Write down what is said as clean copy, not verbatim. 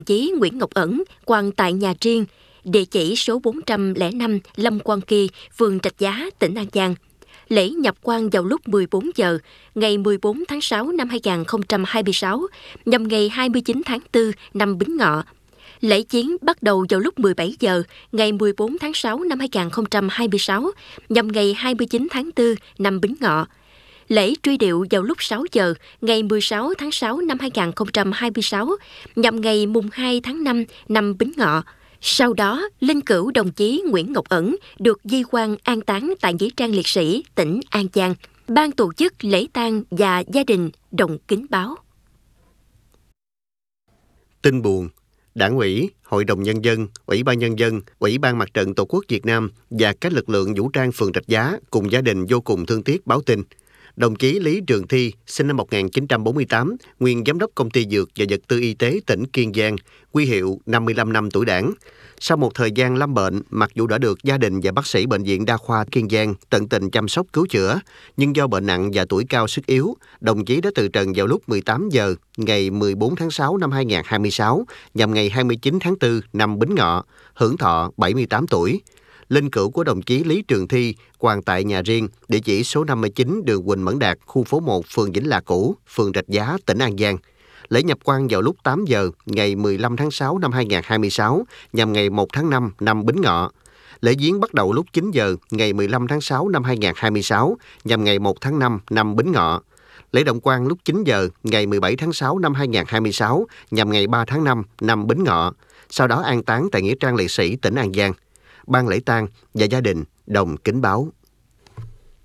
Chí Nguyễn Ngọc Ẩn quàng tại nhà riêng, địa chỉ số 405 Lâm Quan Kỳ, phường Rạch Giá, tỉnh An Giang. Lễ nhập quan vào lúc 14 giờ ngày 14 tháng 6 năm 2026, nhằm ngày 29 tháng 4 năm Bính Ngọ. Lễ chiến bắt đầu vào lúc 17 giờ ngày 14 tháng 6 năm 2026, nhằm ngày 29 tháng 4 năm Bính Ngọ. Lễ truy điệu vào lúc 6 giờ ngày 16 tháng 6 năm 2026, nhằm ngày mùng 2 tháng 5 năm Bính Ngọ. Sau đó, linh cữu đồng chí Nguyễn Ngọc Ẩn được di quan an táng tại Nghĩa trang liệt sĩ tỉnh An Giang. Ban tổ chức lễ tang và gia đình đồng kính báo. Tin buồn, Đảng ủy, Hội đồng Nhân dân, Ủy ban Nhân dân, Ủy ban Mặt trận Tổ quốc Việt Nam và các lực lượng vũ trang phường Rạch Giá cùng gia đình vô cùng thương tiếc báo tin. Đồng chí Lý Trường Thi, sinh năm 1948, nguyên Giám đốc Công ty Dược và Vật tư Y tế tỉnh Kiên Giang, huy hiệu 55 năm tuổi Đảng. Sau một thời gian lâm bệnh, mặc dù đã được gia đình và bác sĩ Bệnh viện Đa khoa Kiên Giang tận tình chăm sóc cứu chữa, nhưng do bệnh nặng và tuổi cao sức yếu, đồng chí đã từ trần vào lúc 18 giờ ngày 14 tháng 6 năm 2026, nhằm ngày 29 tháng 4 năm Bính Ngọ, hưởng thọ 78 tuổi. Linh cữu của đồng chí Lý Trường Thi quàng tại nhà riêng, địa chỉ số 59 đường Huỳnh Mẫn Đạt, khu phố 1, phường Vĩnh Lạc Cũ, phường Rạch Giá, tỉnh An Giang. Lễ nhập quan vào lúc 8 giờ ngày 15 tháng 6 năm 2026, nhằm ngày 1 tháng 5 năm Bính Ngọ. Lễ viếng bắt đầu lúc 9 giờ ngày 15 tháng 6 năm 2026, nhằm ngày 1 tháng 5 năm Bính Ngọ. Lễ động quan lúc 9 giờ ngày 17 tháng 6 năm 2026, nhằm ngày 3 tháng 5 năm Bính Ngọ. Sau đó an táng tại Nghĩa trang liệt sĩ tỉnh An Giang. Ban lễ tang và gia đình đồng kính báo.